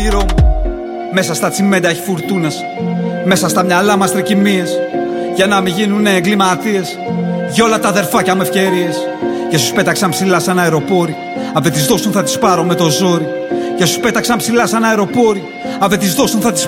όνειρό μου. Μέσα στα τσιμέντα έχει φουρτούνας, μέσα στα μυαλά μας τρικυμίες. Για να μην γίνουνε εγκληματίες, για όλα τα αδερφάκια με ευκαιρίες. Και σου πέταξαν ψηλά σαν αεροπόροι, αν δεν τις δώσουν θα τις πάρω με το ζόρι. Και σου πέταξαν ψηλά σαν αεροπόροι, αν δεν τις δώσουν θα τις